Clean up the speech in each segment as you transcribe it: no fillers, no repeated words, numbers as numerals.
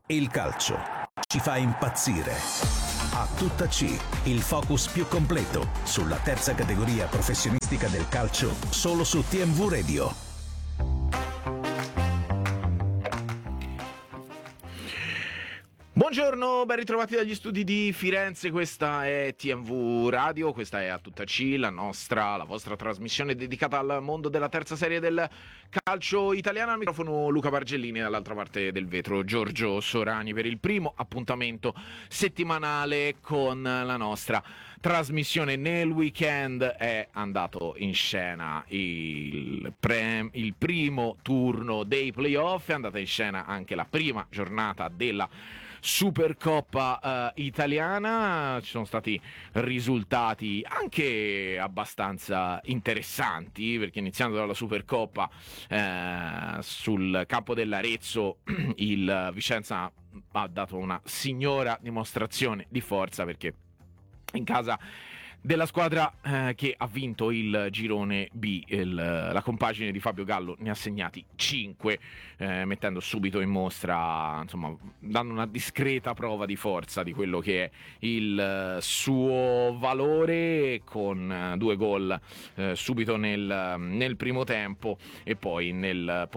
Il calcio ci fa impazzire. A tutta C, il focus più completo sulla terza categoria professionistica del calcio, solo su TMV Radio. Buongiorno, ben ritrovati dagli studi di Firenze, questa è TMV Radio, questa è A Tutta C, la vostra trasmissione dedicata al mondo della terza serie del calcio italiano. Al microfono Luca Bargellini, dall'altra parte del vetro Giorgio Sorani per il primo appuntamento settimanale con la nostra trasmissione. Nel weekend è andato in scena il primo turno dei playoff, è andata in scena anche la prima giornata della Supercoppa italiana. Ci sono stati risultati anche abbastanza interessanti, perché iniziando dalla Supercoppa sul campo dell'Arezzo il Vicenza ha dato una signora dimostrazione di forza, perché in casa della squadra che ha vinto il girone B, la compagine di Fabio Gallo ne ha segnati 5, mettendo subito in mostra, insomma, dando una discreta prova di forza di quello che è il suo valore, con 2 gol subito nel primo tempo e poi nella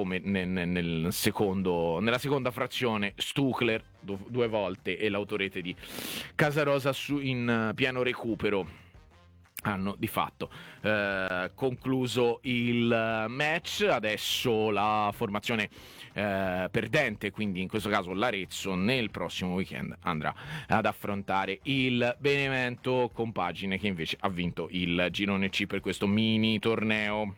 seconda frazione Stuchler 2 volte e l'autorete di Casarosa in pieno recupero hanno di fatto concluso il match. Adesso la formazione perdente, quindi in questo caso l'Arezzo, nel prossimo weekend andrà ad affrontare il Benevento, compagine che invece ha vinto il girone C per questo mini torneo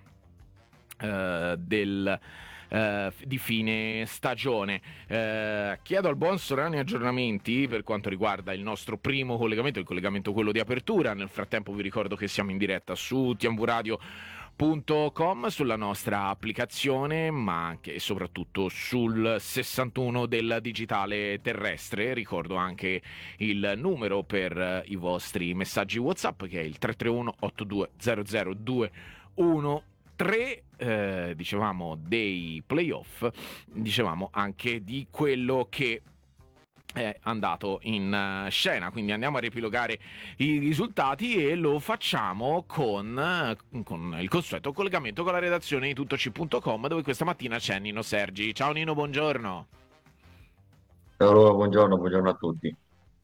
di fine stagione. Chiedo al buon Sorani aggiornamenti per quanto riguarda il nostro primo collegamento, il collegamento quello di apertura. Nel frattempo vi ricordo che siamo in diretta su tmvradio.com, sulla nostra applicazione, ma anche e soprattutto sul 61 del digitale terrestre. Ricordo anche il numero per i vostri messaggi WhatsApp, che è il 331 8200 213. Dicevamo dei playoff, dicevamo anche di quello che è andato in scena, quindi andiamo a riepilogare i risultati e lo facciamo con il consueto collegamento con la redazione di tuttoc.com, dove questa mattina c'è Nino Sergi. Ciao Nino, buongiorno. Ciao, buongiorno a tutti.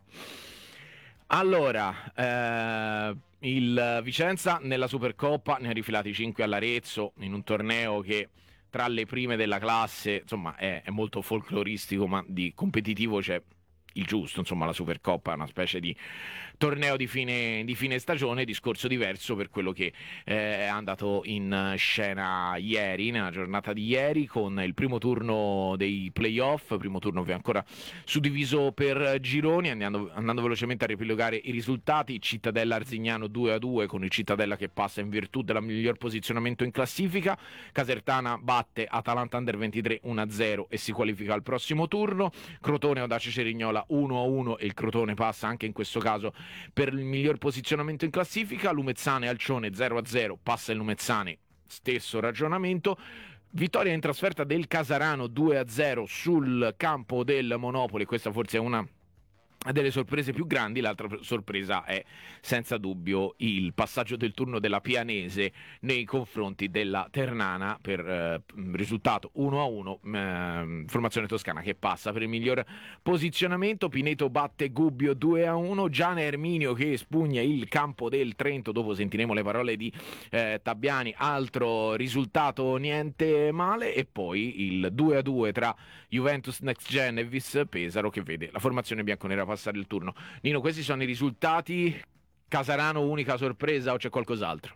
Allora, il Vicenza nella Supercoppa ne ha rifilati 5 all'Arezzo, in un torneo che tra le prime della classe, insomma, è molto folcloristico, ma di competitivo c'è il giusto. Insomma, la Supercoppa è una specie di torneo di fine stagione, discorso diverso per quello che è andato in scena ieri, nella giornata di ieri, con il primo turno dei playoff, primo turno che è ancora suddiviso per gironi. Andando velocemente a riepilogare i risultati: Cittadella Arzignano 2-2, con il Cittadella che passa in virtù del miglior posizionamento in classifica. Casertana batte Atalanta Under 23 1-0 e si qualifica al prossimo turno. Crotone Audace Cerignola 1-1 e il Crotone passa anche in questo caso per il miglior posizionamento in classifica. Lumezzane Alcione 0-0, passa il Lumezzane, stesso ragionamento. Vittoria in trasferta del Casarano 2-0 sul campo del Monopoli, questa forse è una delle sorprese più grandi. L'altra sorpresa è senza dubbio il passaggio del turno della Pianese nei confronti della Ternana per risultato 1-1, formazione toscana che passa per il miglior posizionamento. Pineto batte Gubbio 2-1, Giana Erminio che espugna il campo del Trento, dopo sentiremo le parole di Tabbiani, altro risultato niente male. E poi il 2-2 tra Juventus Next Gen e Vis Pesaro, che vede la formazione bianconera passare il turno. Nino, questi sono i risultati. Casarano unica sorpresa o c'è qualcos'altro?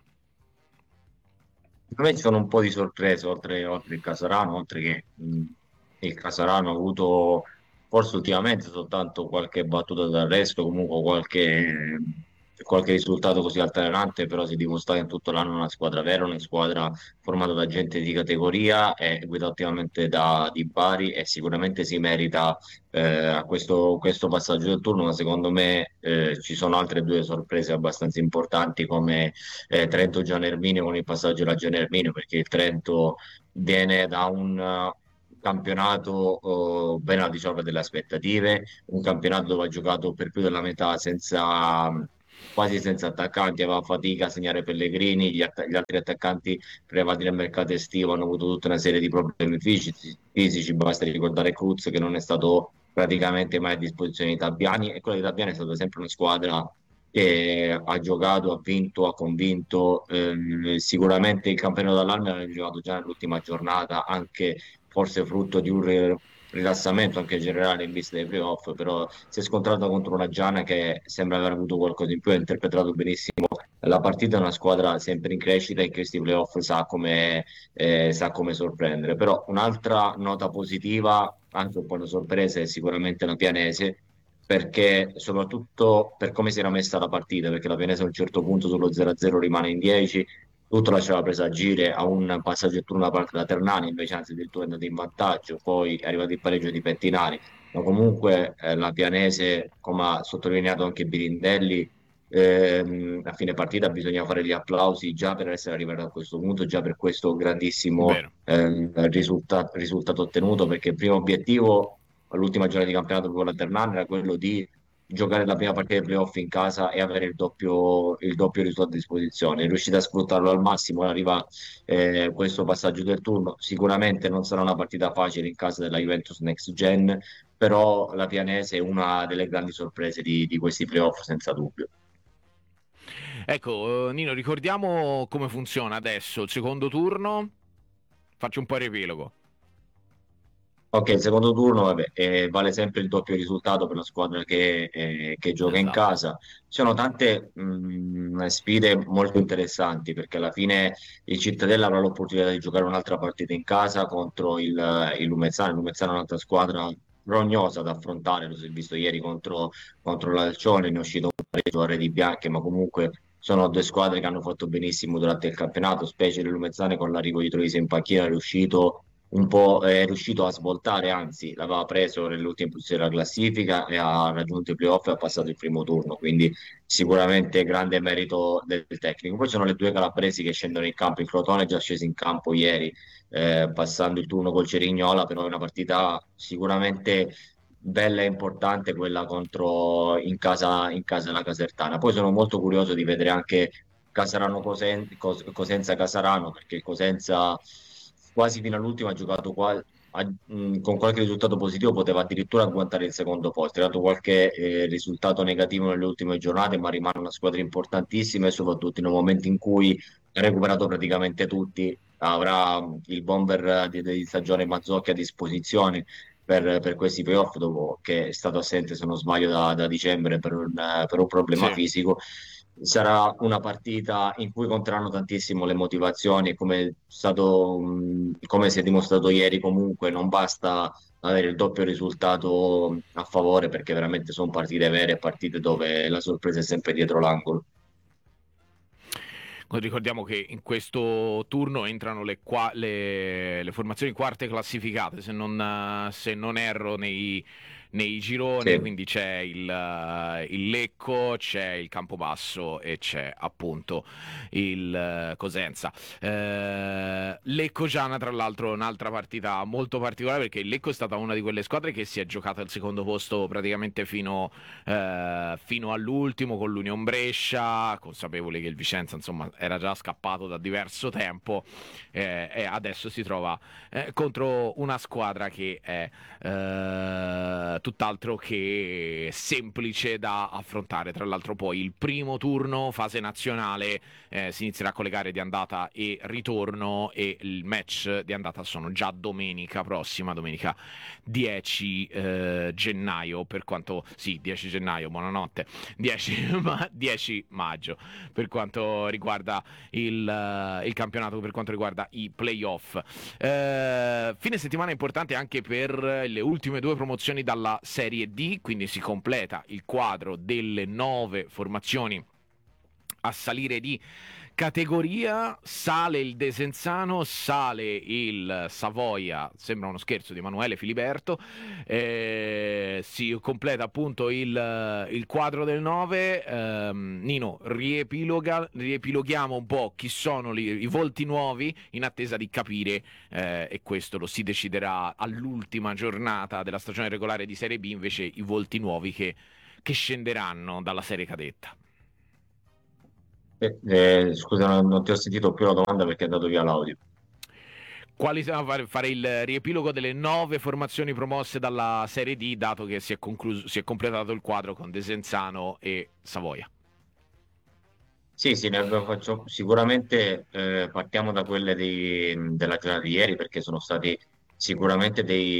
A me ci sono un po' di sorprese oltre il Casarano, oltre che il Casarano ha avuto forse ultimamente soltanto qualche battuta d'arresto, comunque qualche risultato così altalenante, però si è dimostrato in tutto l'anno una squadra vera, una squadra formata da gente di categoria e guidata ottimamente di Bari, e sicuramente si merita questo passaggio del turno. Ma secondo me ci sono altre 2 sorprese abbastanza importanti, come Trento Gian Erminio con il passaggio da Gian Erminio, perché il Trento viene da campionato ben al di sopra delle aspettative, un campionato dove ha giocato per più della metà quasi senza attaccanti, aveva fatica a segnare Pellegrini, gli altri attaccanti prelevati nel mercato estivo hanno avuto tutta una serie di problemi fisici, basta ricordare Cruz che non è stato praticamente mai a disposizione di Tabiani, e quella di Tabiani è stata sempre una squadra che ha giocato, ha vinto, ha convinto. Sicuramente il campione d'allarme l'ha giocato già nell'ultima giornata, anche forse frutto di un rilassamento anche generale in vista dei playoff, però si è scontrato contro una Giana che sembra aver avuto qualcosa in più, ha interpretato benissimo la partita. È una squadra sempre in crescita e in questi playoff sa come sorprendere. Però un'altra nota positiva, anche un po' una sorpresa, è sicuramente la Pianese, perché soprattutto per come si era messa la partita, perché la Pianese a un certo punto sullo 0-0 rimane in 10, tutto lasciava presa a gire a un passaggio e turno da parte da Ternani, invece anzi addirittura è andato in vantaggio, poi è arrivato il pareggio di Pettinari, ma comunque la Pianese, come ha sottolineato anche Birindelli, a fine partita bisogna fare gli applausi già per essere arrivati a questo punto, già per questo grandissimo Vero. risultato ottenuto, perché il primo obiettivo all'ultima giornata di campionato con la Ternana era quello di giocare la prima partita dei playoff in casa e avere il doppio risultato a disposizione. È riuscita a sfruttarlo al massimo, arriva questo passaggio del turno. Sicuramente non sarà una partita facile in casa della Juventus Next Gen, però la Pianese è una delle grandi sorprese di questi playoff, senza dubbio. Ecco, Nino, ricordiamo come funziona adesso il secondo turno. Faccio un po' il riepilogo. Ok, il secondo turno, vabbè, vale sempre il doppio risultato per la squadra che gioca in Esatto. casa. Ci sono tante sfide molto interessanti, perché alla fine il Cittadella avrà l'opportunità di giocare un'altra partita in casa contro il Lumezzana. Il Lumezzana è un'altra squadra rognosa da affrontare, lo si è visto ieri contro l'Alcione, ne è uscito un pareggio a Redi Bianche, ma comunque sono due squadre che hanno fatto benissimo durante il campionato, specie il Lumezzane con l'arrivo di Troisi in panchina è riuscito un po', è riuscito a svoltare, anzi l'aveva preso nell'ultima posizione della classifica e ha raggiunto i playoff e ha passato il primo turno, quindi sicuramente grande merito del tecnico. Poi ci sono le due calabresi che scendono in campo, il Crotone è già sceso in campo ieri, passando il turno col Cerignola, però è una partita sicuramente bella e importante quella contro in casa della Casertana. Poi sono molto curioso di vedere anche Cosenza Casarano, perché il Cosenza quasi fino all'ultimo ha giocato con qualche risultato positivo, poteva addirittura agguantare il secondo posto. Ha dato qualche risultato negativo nelle ultime giornate, ma rimane una squadra importantissima, e soprattutto in un momento in cui ha recuperato praticamente tutti, avrà il bomber di stagione Mazzocchi a disposizione per questi playoff, dopo che è stato assente, se non sbaglio, da dicembre per un problema Sì. fisico. Sarà una partita in cui conteranno tantissimo le motivazioni, e come si è dimostrato ieri, comunque non basta avere il doppio risultato a favore, perché veramente sono partite vere, partite dove la sorpresa è sempre dietro l'angolo. Ricordiamo che in questo turno entrano le formazioni quarte classificate, se non erro, nei gironi, Sì. quindi c'è il Lecco, c'è il Campobasso e c'è appunto il Cosenza. Lecco-Giana, tra l'altro, un'altra partita molto particolare, perché il Lecco è stata una di quelle squadre che si è giocata il secondo posto praticamente fino all'ultimo con l'Union Brescia, consapevole che il Vicenza insomma era già scappato da diverso tempo, e adesso si trova contro una squadra che è tutt'altro che semplice da affrontare. Tra l'altro poi il primo turno, fase nazionale, si inizierà con le gare di andata e ritorno, e il match di andata sono già domenica prossima, domenica 10 gennaio, per quanto sì, 10 gennaio, buonanotte, 10 maggio per quanto riguarda il campionato, per quanto riguarda i playoff. Fine settimana importante anche per le ultime due promozioni dalla Serie D, quindi si completa il quadro delle 9 formazioni a salire di categoria, sale il Desenzano, sale il Savoia, sembra uno scherzo di Emanuele Filiberto, si completa appunto il quadro del 9. Nino, riepiloghiamo un po' chi sono i volti nuovi in attesa di capire, e questo lo si deciderà all'ultima giornata della stagione regolare di Serie B, invece i volti nuovi che scenderanno dalla serie cadetta. Scusa, non ti ho sentito più la domanda perché è andato via l'audio. Quali fare il riepilogo delle 9 formazioni promosse dalla Serie D, dato che si è completato il quadro con Desenzano e Savoia. Sì, sì, sicuramente partiamo da quelle della giornata di ieri perché sono stati sicuramente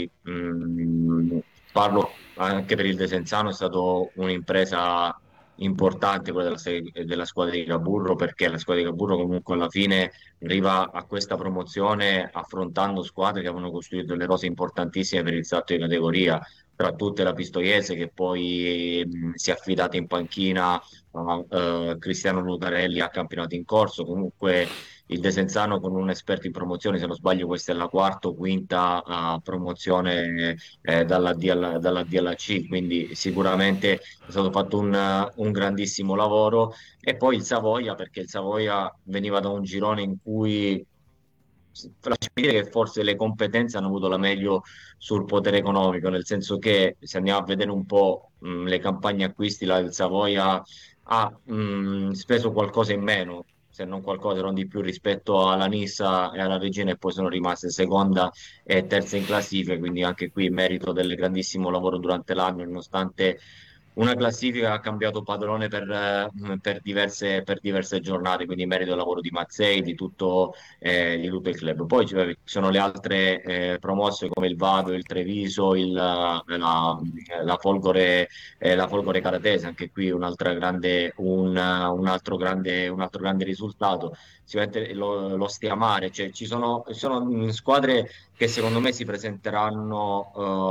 parlo anche per il Desenzano, è stato un'impresa importante quella della squadra di Caburro perché la squadra di Caburro comunque alla fine arriva a questa promozione affrontando squadre che avevano costruito delle rose importantissime per il salto di categoria, tra tutte la Pistoiese che poi si è affidata in panchina Cristiano Lucarelli a campionato in corso. Comunque il Desenzano con un esperto in promozione, se non sbaglio, questa è la quarta o quinta promozione dalla D alla C, quindi sicuramente è stato fatto un grandissimo lavoro. E poi il Savoia, perché il Savoia veniva da un girone in cui lasciami dire che forse le competenze hanno avuto la meglio sul potere economico, nel senso che se andiamo a vedere un po' le campagne acquisti, il Savoia ha speso qualcosa in meno, se non qualcosa, non di più rispetto alla Nissa e alla Regina e poi sono rimaste seconda e terza in classifica, quindi anche qui merito del grandissimo lavoro durante l'anno, nonostante una classifica che ha cambiato padrone per diverse giornate, quindi merito del lavoro di Mazzei, di tutto il club. Poi ci sono le altre promosse come il Vado, il Treviso, la Folgore Caratese, anche qui un altro grande risultato. Sicuramente lo Stiamare, cioè ci sono squadre che secondo me si presenteranno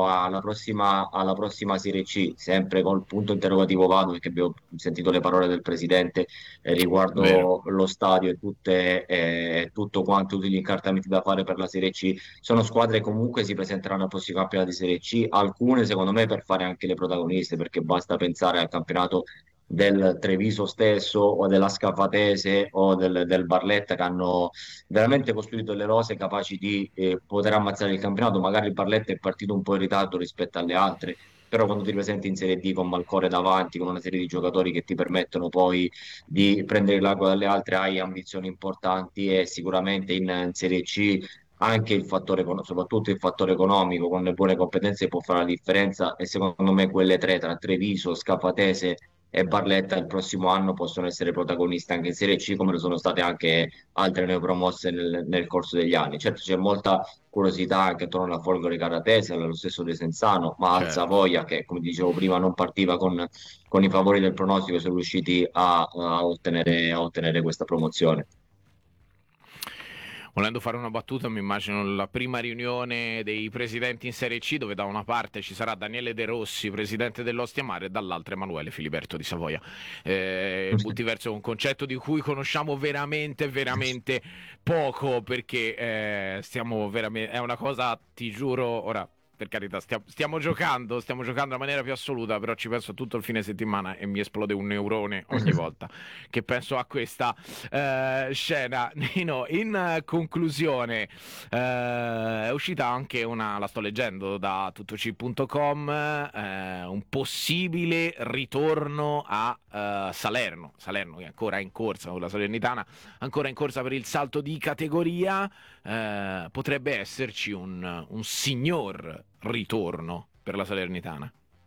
alla prossima Serie C, sempre col punto interrogativo Vado, perché abbiamo sentito le parole del presidente Vero. riguardo lo stadio e tutto quanto, tutti gli incartamenti da fare per la Serie C. Sono squadre che comunque si presenteranno al prossimo campionato di Serie C, alcune secondo me per fare anche le protagoniste, perché basta pensare al campionato del Treviso stesso o della Scafatese o del Barletta che hanno veramente costruito delle rose capaci di poter ammazzare il campionato. Magari il Barletta è partito un po' in ritardo rispetto alle altre, però quando ti presenti in Serie D con Malcore davanti, con una serie di giocatori che ti permettono poi di prendere il largo dalle altre, hai ambizioni importanti e sicuramente in Serie C anche il fattore, soprattutto il fattore economico, con le buone competenze può fare la differenza e secondo me quelle tre tra Treviso, Scafatese e Barletta il prossimo anno possono essere protagoniste anche in Serie C come lo sono state anche altre neopromosse nel corso degli anni. Certo c'è molta curiosità anche attorno alla Folgore Caratese, allo stesso Desenzano, ma al Certo. Savoia che come dicevo prima non partiva con i favori del pronostico, sono riusciti a ottenere questa promozione. Volendo fare una battuta, mi immagino la prima riunione dei presidenti in Serie C, dove da una parte ci sarà Daniele De Rossi, presidente dell'Ostia Mare, e dall'altra Emanuele Filiberto di Savoia. Multiverso è un concetto di cui conosciamo veramente, veramente poco, perché stiamo veramente. È una cosa, ti giuro, ora. Per carità, stiamo giocando in maniera più assoluta, però ci penso tutto il fine settimana e mi esplode un neurone ogni volta che penso a questa scena. Nino, in conclusione, è uscita anche la sto leggendo da tuttoc.com, un possibile ritorno a Salerno che è ancora in corsa con la Salernitana, ancora in corsa per il salto di categoria. Potrebbe esserci un signor ritorno per la Salernitana.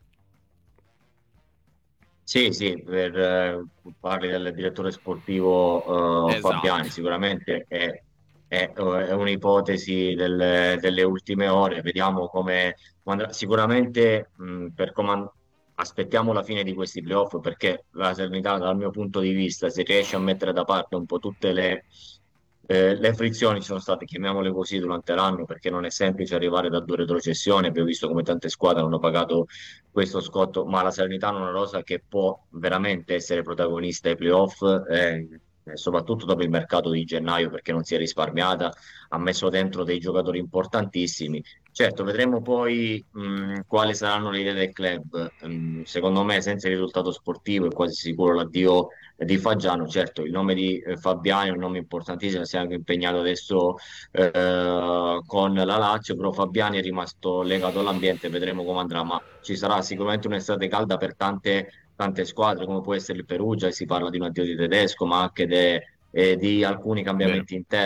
Sì, sì, parli del direttore sportivo Fabiani, Esatto. sicuramente è un'ipotesi delle ultime ore, vediamo come andrà. Sicuramente aspettiamo la fine di questi playoff perché la Salernitana dal mio punto di vista se riesce a mettere da parte un po' tutte le frizioni ci sono state, chiamiamole così, durante l'anno perché non è semplice arrivare da due retrocessioni, abbiamo visto come tante squadre hanno pagato questo scotto, ma la Salernitana è una rosa che può veramente essere protagonista ai playoff. soprattutto dopo il mercato di gennaio perché non si è risparmiata, ha messo dentro dei giocatori importantissimi. Certo, vedremo poi quali saranno le idee del club. Secondo me, senza il risultato sportivo è quasi sicuro l'addio di Fagiano. Certo, il nome di Fabiani è un nome importantissimo, si è anche impegnato adesso con la Lazio, però Fabiani è rimasto legato all'ambiente, vedremo come andrà, ma ci sarà sicuramente un'estate calda per tante squadre, come può essere il Perugia, e si parla di un addio di Tedesco, ma anche di alcuni Vero. cambiamenti interni.